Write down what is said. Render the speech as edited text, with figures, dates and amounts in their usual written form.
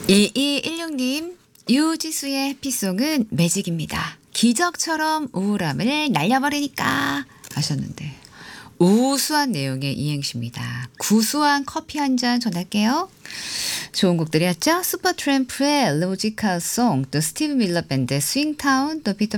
2216님, 유지수의 해피송은 매직입니다. 기적처럼 우울함을 날려버리니까 하셨는데 우수한 내용의 이행시입니다. 구수한 커피 한 잔 전할게요. 좋은 곡들이었죠? 슈퍼트램프의 로지컬 송, 또 스티브 밀러 밴드의 스윙타운, 또 피터